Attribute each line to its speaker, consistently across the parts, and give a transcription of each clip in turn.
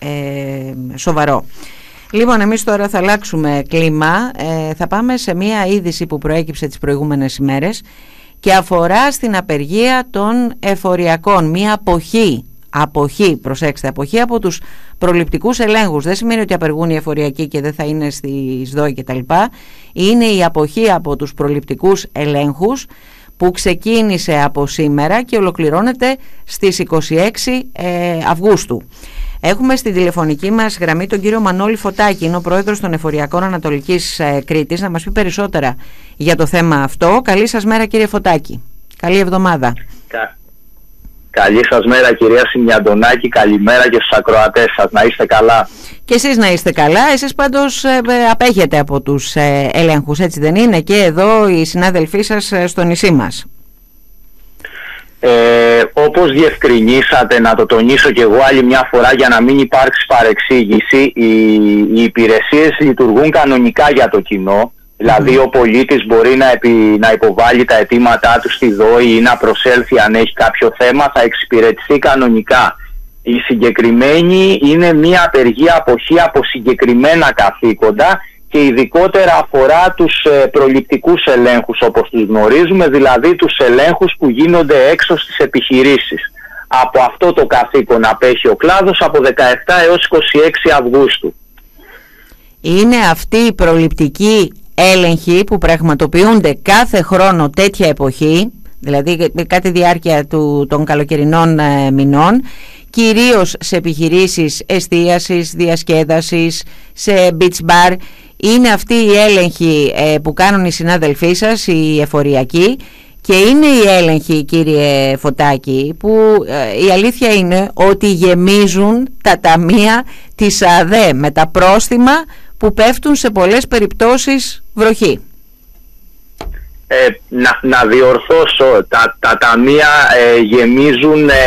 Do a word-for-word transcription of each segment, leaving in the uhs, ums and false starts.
Speaker 1: ε, σοβαρό. Λοιπόν, εμείς τώρα θα αλλάξουμε κλίμα, ε, θα πάμε σε μία είδηση που προέκυψε τις προηγούμενες ημέρες και αφορά στην απεργία των εφοριακών, μία αποχή, αποχή, προσέξτε, αποχή από τους προληπτικούς ελέγχους. Δεν σημαίνει ότι απεργούν οι εφοριακοί και δεν θα είναι στις ΔΟΗ κτλ. Είναι η αποχή από τους προληπτικούς ελέγχους που ξεκίνησε από σήμερα και ολοκληρώνεται στις είκοσι έξι Αυγούστου. Έχουμε στην τηλεφωνική μας γραμμή τον κύριο Μανώλη Φωτάκη, είναι ο πρόεδρος των Εφοριακών Ανατολικής ε, Κρήτης, να μας πει περισσότερα για το θέμα αυτό. Καλή σας μέρα, κύριε Φωτάκη. Καλή εβδομάδα. Κα...
Speaker 2: Καλή σας μέρα, κυρία Σιμιαντονάκη. Καλημέρα και στους ακροατές σας. Να είστε καλά.
Speaker 1: Και εσείς να είστε καλά. Εσείς πάντως ε, ε, απέχετε από τους ε, ελέγχους, έτσι δεν είναι? Και εδώ οι συνάδελφοί σας ε, στο νησί μας.
Speaker 2: Ε, όπως διευκρινίσατε, να το τονίσω και εγώ άλλη μια φορά για να μην υπάρξει παρεξήγηση, οι, οι υπηρεσίες λειτουργούν κανονικά για το κοινό. Δηλαδή ο πολίτης μπορεί να, επι, να υποβάλει τα αιτήματά του στη ΔΟΗ ή να προσέλθει αν έχει κάποιο θέμα, θα εξυπηρετηθεί κανονικά. Η συγκεκριμένη είναι μια απεργία αποχή από συγκεκριμένα καθήκοντα και ειδικότερα αφορά τους ε, προληπτικούς ελέγχους όπως τους γνωρίζουμε, δηλαδή τους ελέγχους που γίνονται έξω στις επιχειρήσεις. Από αυτό το καθήκον απέχει ο κλάδος από δεκαεπτά έως είκοσι έξι Αυγούστου.
Speaker 1: Είναι αυτή η προληπτική έλεγχοι που πραγματοποιούνται κάθε χρόνο τέτοια εποχή, δηλαδή κάτι διάρκεια του, των καλοκαιρινών ε, μηνών, κυρίως σε επιχειρήσεις εστίασης, διασκέδασης, σε beach bar. Είναι αυτή η έλεγχοι ε, που κάνουν οι συνάδελφοί σας, οι εφοριακοί, και είναι η έλεγχοι, κύριε Φωτάκη, που ε, η αλήθεια είναι ότι γεμίζουν τα ταμεία της ΑΔΕ με τα πρόστιμα που πέφτουν σε πολλές περιπτώσεις βροχή.
Speaker 2: Ε, να, να διορθώσω, τα, τα ταμεία ε, γεμίζουν ε,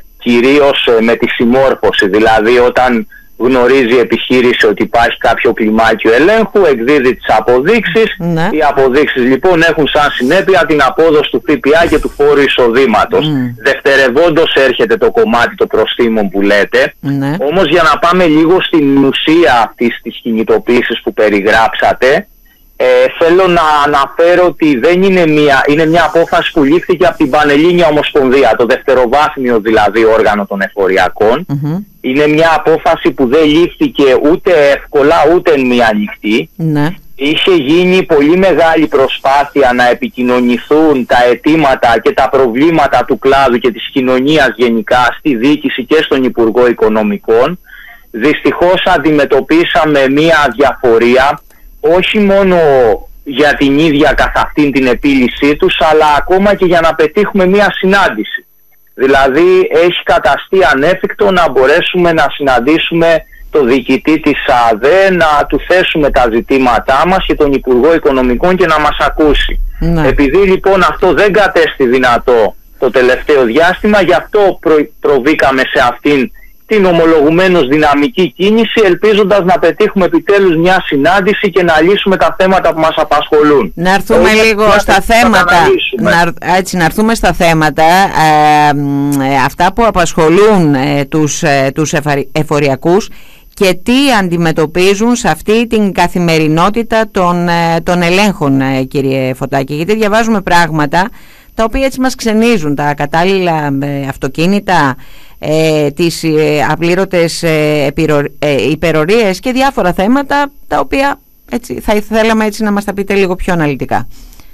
Speaker 2: κυρίως ε, με τη συμμόρφωση, δηλαδή όταν γνωρίζει η επιχείρηση ότι υπάρχει κάποιο κλιμάκιο ελέγχου, εκδίδει τις αποδείξεις. Ναι. Οι αποδείξεις λοιπόν έχουν σαν συνέπεια την απόδοση του ΦΠΑ και του φόρου εισοδήματος. Mm. Δευτερευόντως έρχεται το κομμάτι των προστίμων που λέτε. Ναι. Όμως για να πάμε λίγο στην ουσία αυτής της κινητοποίησης που περιγράψατε, ε, θέλω να αναφέρω ότι δεν είναι μια, είναι μια απόφαση που λήφθηκε από την Πανελλήνια Ομοσπονδία, το δευτεροβάθμιο δηλαδή όργανο των εφοριακών. Mm-hmm. Είναι μια απόφαση που δεν λήφθηκε ούτε εύκολα ούτε εν μία νυχτή. Ναι. Είχε γίνει πολύ μεγάλη προσπάθεια να επικοινωνηθούν τα αιτήματα και τα προβλήματα του κλάδου και της κοινωνίας γενικά στη διοίκηση και στον Υπουργό Οικονομικών. Δυστυχώς αντιμετωπίσαμε μια αδιαφορία, όχι μόνο για την ίδια καθ' αυτήν την επίλυσή τους, αλλά ακόμα και για να πετύχουμε μια συνάντηση. Δηλαδή έχει καταστεί ανέφικτο να μπορέσουμε να συναντήσουμε το διοικητή της ΑΔΕ, να του θέσουμε τα ζητήματά μας και τον Υπουργό Οικονομικών και να μας ακούσει. Ναι. Επειδή λοιπόν αυτό δεν κατέστη δυνατό το τελευταίο διάστημα, γι' αυτό προ, προβήκαμε σε αυτήν την ομολογουμένως δυναμική κίνηση, ελπίζοντας να πετύχουμε επιτέλους μια συνάντηση και να λύσουμε τα θέματα που μας απασχολούν.
Speaker 1: Να έρθουμε Όλοι λίγο στα θέματα, να, έτσι, να έρθουμε στα θέματα ε, ε, αυτά που απασχολούν ε, τους, ε, τους εφοριακούς και τι αντιμετωπίζουν σε αυτή την καθημερινότητα των, ε, των ελέγχων, ε, κύριε Φωτάκη, γιατί διαβάζουμε πράγματα τα οποία έτσι μας ξενίζουν, τα κατάλληλα ε, αυτοκίνητα, Ε, τις ε, απλήρωτες ε, επιρο, ε, υπερορίες και διάφορα θέματα τα οποία έτσι, θα θέλαμε έτσι να μας τα πείτε λίγο πιο αναλυτικά.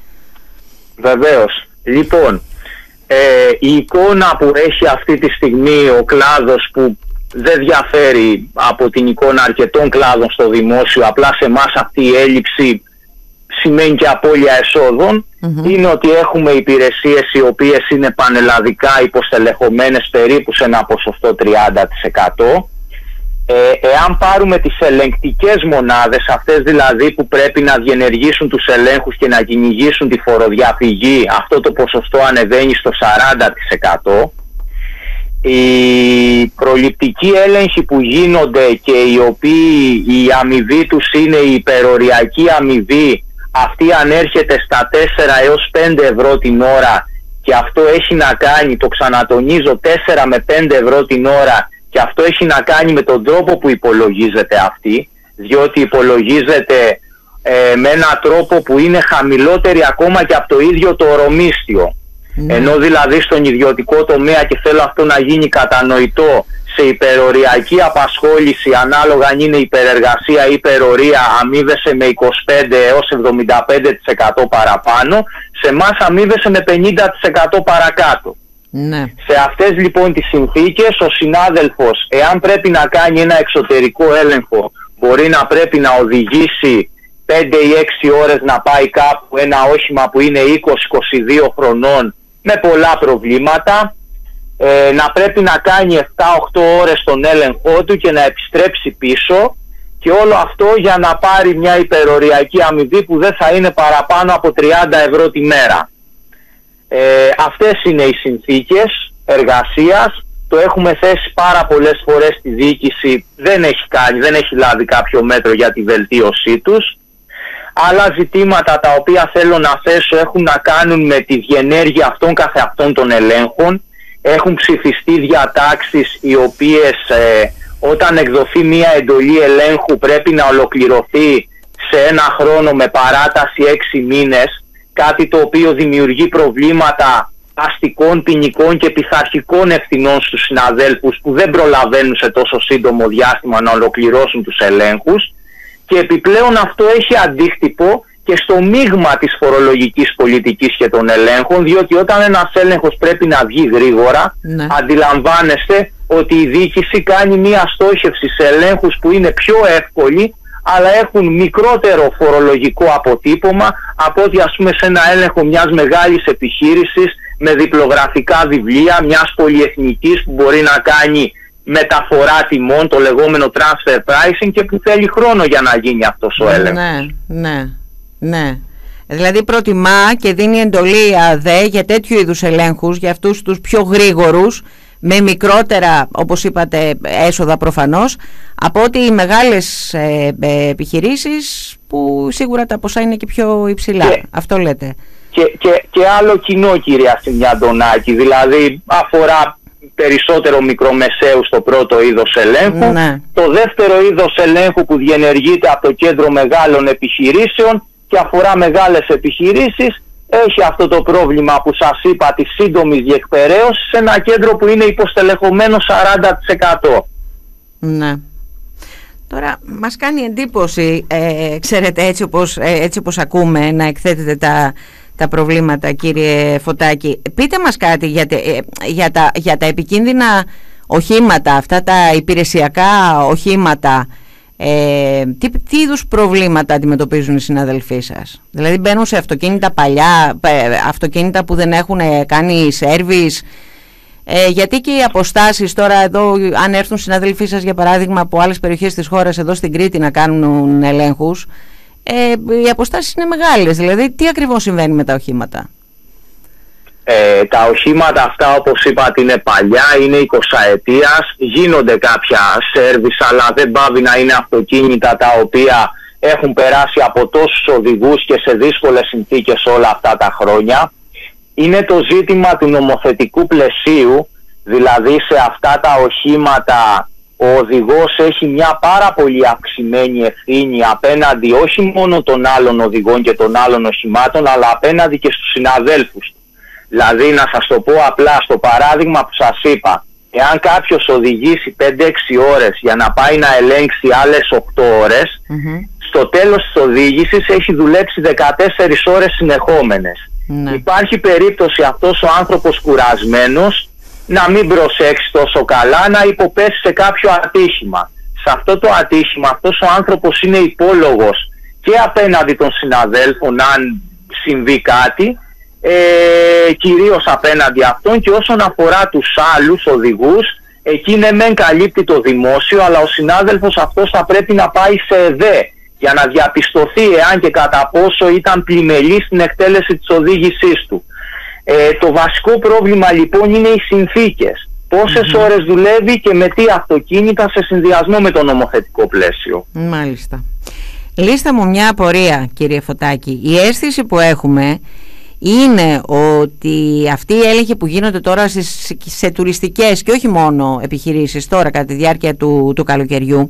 Speaker 2: Βεβαίως. Λοιπόν, ε, η εικόνα που έχει αυτή τη στιγμή ο κλάδος, που δεν διαφέρει από την εικόνα αρκετών κλάδων στο δημόσιο, απλά σε εμάς αυτή η έλλειψη σημαίνει και απώλεια εσόδων, mm-hmm. είναι ότι έχουμε υπηρεσίες οι οποίες είναι πανελλαδικά υποστελεχωμένες περίπου σε ένα ποσοστό τριάντα τοις εκατό. Ε, εάν πάρουμε τις ελεγκτικές μονάδες, αυτές δηλαδή που πρέπει να διενεργήσουν τους ελέγχους και να κυνηγήσουν τη φοροδιαφυγή, αυτό το ποσοστό ανεβαίνει στο σαράντα τοις εκατό. Οι προληπτικοί έλεγχοι που γίνονται και οι οποίοι η αμοιβή τους είναι η υπεροριακή αμοιβή, αυτή ανέρχεται στα τέσσερα έως πέντε ευρώ την ώρα, και αυτό έχει να κάνει, το ξανατονίζω, τέσσερα με πέντε ευρώ την ώρα Και αυτό έχει να κάνει με τον τρόπο που υπολογίζεται αυτή, διότι υπολογίζεται ε, με έναν τρόπο που είναι χαμηλότερη ακόμα και από το ίδιο το ωρομίσθιο. Ναι. Ενώ δηλαδή στον ιδιωτικό τομέα, και θέλω αυτό να γίνει κατανοητό, σε υπεροριακή απασχόληση, ανάλογα αν είναι υπερεργασία ή υπερορία, αμείβεσαι με είκοσι πέντε έως εβδομήντα πέντε τοις εκατό παραπάνω, σε εμάς αμείβεσαι με πενήντα τοις εκατό παρακάτω. Ναι. Σε αυτές λοιπόν τις συνθήκες ο συνάδελφος, εάν πρέπει να κάνει ένα εξωτερικό έλεγχο, μπορεί να πρέπει να οδηγήσει πέντε ή έξι ώρες να πάει κάπου ένα όχημα που είναι είκοσι με είκοσι δύο χρονών με πολλά προβλήματα, ε, να πρέπει να κάνει επτά με οκτώ ώρες τον έλεγχό του και να επιστρέψει πίσω, και όλο αυτό για να πάρει μια υπεροριακή αμοιβή που δεν θα είναι παραπάνω από τριάντα ευρώ τη μέρα. Ε, αυτές είναι οι συνθήκες εργασίας. Το έχουμε θέσει πάρα πολλές φορές στη διοίκηση, δεν έχει κάνει, δεν έχει λάβει κάποιο μέτρο για τη βελτίωσή τους. Άλλα ζητήματα τα οποία θέλω να θέσω έχουν να κάνουν με τη διενέργεια αυτών καθεαυτών των ελέγχων. Έχουν ψηφιστεί διατάξεις οι οποίες ε, όταν εκδοθεί μια εντολή ελέγχου πρέπει να ολοκληρωθεί σε ένα χρόνο με παράταση έξι μήνες, κάτι το οποίο δημιουργεί προβλήματα αστικών, ποινικών και πειθαρχικών ευθυνών στους συναδέλφους που δεν προλαβαίνουν σε τόσο σύντομο διάστημα να ολοκληρώσουν τους ελέγχους, και επιπλέον αυτό έχει αντίκτυπο και στο μείγμα της φορολογικής πολιτικής και των ελέγχων, διότι όταν ένας έλεγχος πρέπει να βγει γρήγορα, ναι, αντιλαμβάνεστε ότι η διοίκηση κάνει μια στόχευση σε ελέγχους που είναι πιο εύκολοι, αλλά έχουν μικρότερο φορολογικό αποτύπωμα από ότι ας πούμε σε ένα έλεγχο μιας μεγάλης επιχείρησης με διπλογραφικά βιβλία, μιας πολυεθνικής που μπορεί να κάνει μεταφορά τιμών, το λεγόμενο transfer pricing, και που θέλει χρόνο για να γίνει αυτός ο έλεγχος.
Speaker 1: Ναι, ναι, ναι. Δηλαδή προτιμά και δίνει εντολή ΑΔΕ για τέτοιου είδους ελέγχους, για αυτούς τους πιο γρήγορους, με μικρότερα, όπως είπατε, έσοδα προφανώς, από ότι οι μεγάλες ε, ε, επιχειρήσεις που σίγουρα τα ποσά είναι και πιο υψηλά. Και, αυτό λέτε.
Speaker 2: Και, και, και άλλο κοινό, κυρία Σιμιαντονάκη, δηλαδή αφορά περισσότερο μικρομεσαίους το πρώτο είδος ελέγχου. Ναι. Το δεύτερο είδος ελέγχου που διενεργείται από το Κέντρο Μεγάλων Επιχειρήσεων και αφορά μεγάλες επιχειρήσεις, έχει αυτό το πρόβλημα που σας είπα της σύντομης διεκπεραίωσης σε ένα κέντρο που είναι υποστελεχωμένο σαράντα τοις εκατό.
Speaker 1: Ναι. Τώρα μας κάνει εντύπωση, ε, ξέρετε, έτσι όπως, ε, έτσι όπως ακούμε να εκθέτετε τα, τα προβλήματα, κύριε Φωτάκη. Πείτε μας κάτι για, ε, για, τα, για τα επικίνδυνα οχήματα, αυτά τα υπηρεσιακά οχήματα. Ε, τι, τι είδους προβλήματα αντιμετωπίζουν οι συναδελφοί σας? Δηλαδή μπαίνουν σε αυτοκίνητα παλιά, αυτοκίνητα που δεν έχουν κάνει σέρβις, ε, γιατί και οι αποστάσεις τώρα εδώ, αν έρθουν συναδελφοί σας για παράδειγμα από άλλες περιοχές της χώρας εδώ στην Κρήτη να κάνουν ελέγχους, ε, οι αποστάσεις είναι μεγάλες. Δηλαδή τι ακριβώς συμβαίνει με τα οχήματα?
Speaker 2: Ε, τα οχήματα αυτά, όπως είπατε, είναι παλιά, είναι εικοσαετίας, γίνονται κάποια σέρβις, αλλά δεν πάβει να είναι αυτοκίνητα τα οποία έχουν περάσει από τόσους οδηγούς και σε δύσκολες συνθήκες όλα αυτά τα χρόνια. Είναι το ζήτημα του νομοθετικού πλαισίου, δηλαδή σε αυτά τα οχήματα ο οδηγός έχει μια πάρα πολύ αυξημένη ευθύνη απέναντι όχι μόνο των άλλων οδηγών και των άλλων οχημάτων, αλλά απέναντι και στους συναδέλφους του. Δηλαδή, να σας το πω απλά, στο παράδειγμα που σας είπα, εάν κάποιος οδηγήσει πέντε έξι ώρες για να πάει να ελέγξει άλλες οκτώ ώρες, mm-hmm. στο τέλος της οδήγησης έχει δουλέψει δεκατέσσερις ώρες συνεχόμενες. Mm-hmm. Υπάρχει περίπτωση αυτός ο άνθρωπος κουρασμένος να μην προσέξει τόσο καλά, να υποπέσει σε κάποιο ατύχημα. Σε αυτό το ατύχημα αυτός ο άνθρωπος είναι υπόλογος και απέναντι των συναδέλφων αν συμβεί κάτι, Ε, κυρίως απέναντι αυτών, και όσον αφορά τους άλλους οδηγούς, εκεί ναι μεν καλύπτει το δημόσιο, αλλά ο συνάδελφος αυτός θα πρέπει να πάει σε ΕΔΕ για να διαπιστωθεί εάν και κατά πόσο ήταν πλημελής στην εκτέλεση της οδήγησής του. Ε, το βασικό πρόβλημα λοιπόν είναι οι συνθήκες. Πόσες mm-hmm. ώρες δουλεύει και με τι αυτοκίνητα σε συνδυασμό με το νομοθετικό πλαίσιο.
Speaker 1: Μάλιστα. Λύστε μου μια απορία, κύριε Φωτάκη. Η αίσθηση που έχουμε είναι ότι αυτοί οι έλεγχοι που γίνονται τώρα σε, σε τουριστικές και όχι μόνο επιχειρήσεις τώρα κατά τη διάρκεια του, του καλοκαιριού